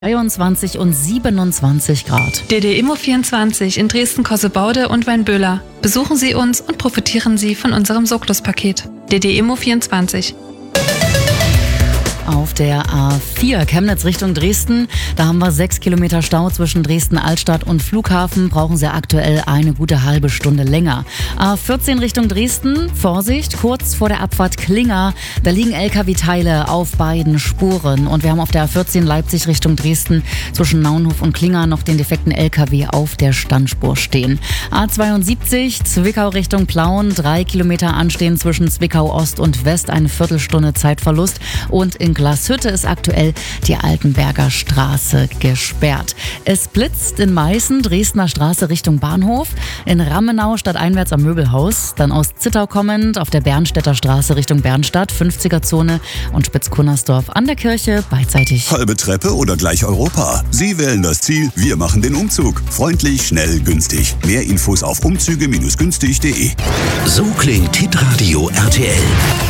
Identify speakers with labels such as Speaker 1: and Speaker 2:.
Speaker 1: 23 und 27 Grad.
Speaker 2: DD Immo24 in Dresden-Kossebaude und Weinböhler. Besuchen Sie uns und profitieren Sie von unserem Socklus-Paket. DD Immo24.
Speaker 1: Auf der A4 Chemnitz Richtung Dresden, da haben wir 6 Kilometer Stau zwischen Dresden-Altstadt und Flughafen, brauchen Sie aktuell eine gute halbe Stunde länger. A14 Richtung Dresden, Vorsicht, kurz vor der Abfahrt Klinger, da liegen LKW-Teile auf beiden Spuren und wir haben auf der A14 Leipzig Richtung Dresden zwischen Naunhof und Klinger noch den defekten LKW auf der Standspur stehen. A72 Zwickau Richtung Plauen, 3 Kilometer anstehen zwischen Zwickau Ost und West, eine Viertelstunde Zeitverlust und in Glashütte ist aktuell die Altenberger Straße gesperrt. Es blitzt in Meißen, Dresdner Straße Richtung Bahnhof, in Rammenau stadteinwärts am Möbelhaus, dann aus Zittau kommend auf der Bernstädter Straße Richtung Bernstadt, 50er-Zone und Spitzkunnersdorf an der Kirche beidseitig.
Speaker 3: Halbe Treppe oder gleich Europa? Sie wählen das Ziel, wir machen den Umzug. Freundlich, schnell, günstig. Mehr Infos auf umzüge-günstig.de.
Speaker 4: So klingt Hitradio RTL.